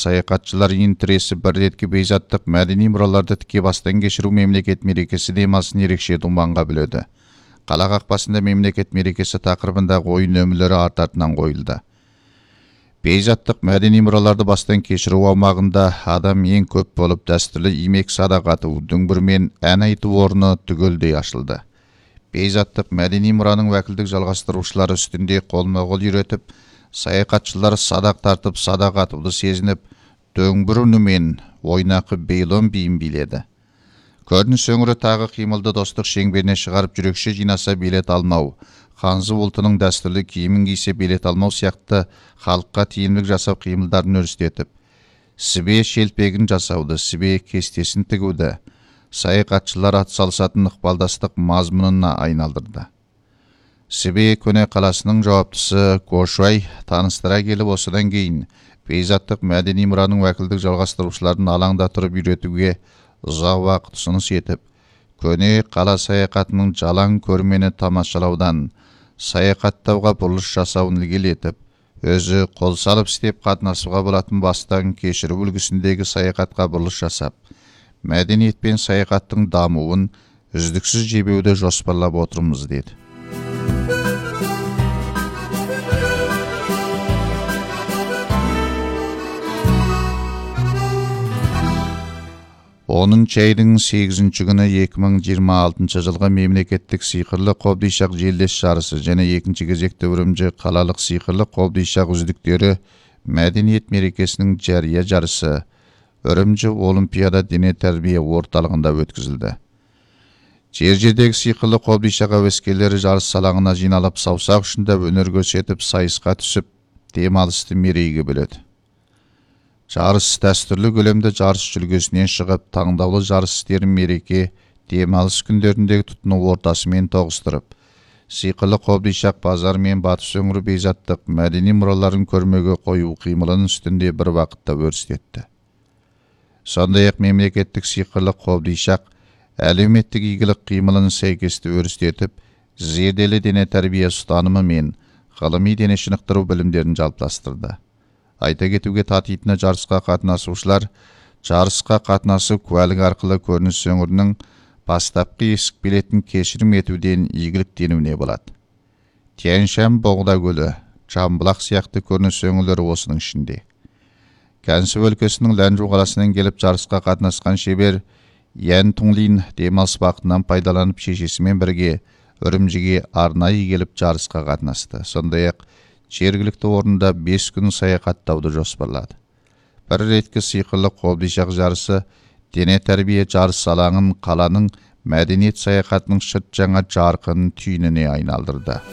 саяхатчылар интересі бір ретке бейзаттық мәдени мұраларды тіке бастан кешіру мемлекет мерекесі демалысын ерекше думанға біледі. Қала қақпасында мемлекет мерекесі тақырыбындағы ойын өмірлері артартынан қойылды. Бейзаттық мәдени мұраларды бастан кешіру аумағында адам ең көп болып дәстүрлі имек садақ ату, дүңбір мен ән айту орны түгелдей ашылды. Бейзаттық мәдени мұраның уәкілдік жалғастырушылары үстінде қолма-қол үйретіп, саяхатшылар садақ тартып, садақ атуды сезініп, дөңбір үнімен ойнақы бейлон биін биледі. Көрініс өңірі тағы қимылды достық шеңберіне шығарып жүрекше жинаса билет алмау, ханзы ұлтының дәстүрлі киімін кисе билет алмау сияқты халыққа тиімділік жасау қимылдарын өрістетіп, сібе шелпегін жасауды, сібе кестесін тігуді, саяхатшылар атсалысатын ықпалдастық мазмұнына айналдырды. Сібе көне қаласының жауаптысы Кошуай таныстыра келіп, осыдан кейін бейзаттық мәдени мұраның уәкілдік жалғастырушыларын алаңда тұрып үйретуге ұзақ уақыт ұсыныс етіп, көне қала саяхатының жалаң көрмені тамашалаудан саяхаттауға бұрылыс жасауын ілгерілетіп, өзі қол салып істеп қатынасуға болатын бастан кешіру үлгісіндегі саяхатқа бұрылыс жасап, мәдениет пен саяхаттың дамуын үздіксіз жебеуді жоспарлап отырмыз деді. Оның чайдың 8-ші күні 2026 жылғы мемлекеттік сиқырлы қобдишақ желдес жарысы және екінші кезекте Үрімжі қалалық сиқырлы қобдишақ үздіктері мәдениет мерекесінің жария жарысы Үрімжі Олимпиада дене тәрбие орталығында өткізілді. Жер-жердегі сиқырлы қобдишақ әуескерлері жарыс салаңына жиналып, саусақ ұшында өнер көрсетіп, сайысқа түсіп, демалысты мерейге бөледі. Жарыс дәстүрлі көлемді жарыс жүлгесінен шығып, таңдаулы жарыс істерін мереке, демалыс күндеріндегі тұтыну ортасымен тоғыстырып, сиқырлы қобдишақ базар мен батыс өңірі бейзаттық мәдени мұраларын көрмеге қою қимылының үстінде бір вақытта өрістетті. Сондай-ақ мемлекеттік сиқырлы қобдишақ әлеуметтік игілік қимылын сәйкесті өрістетіп, зерделі дене тәрбие ұстанымы мен ғылыми дене шынықтыру білімдерін жалпыластырды. Айта кетуге татитыны жарысқа қатынасушылар жарысқа қатынасып куәлік арқылы көрініс өңірінің бастапқы есік билетін кешірім етуден игіліктенуіне болады. Тянь-Шань Боғда көлі, Жамбылақ сияқты көрініс өңірлері осының ішінде. Кәнсі өлкесінің Ләнжу қаласынан келіп жарысқа қатынасқан шебер Ян Тунлин демалыс уақытынан пайдаланып шешесімен бірге Үрімжіге арнайы келіп жарысқа қатынасты. Сондай-ақ жергілікті орында 5 күн саяхаттауды жоспарлады. Бір реткі сиқырлы қобдишақ жарысы дене тәрбие жарыс алаңын қаланың мәдениет саяхатының шыт жаңа жарқын түйініне айналдырды.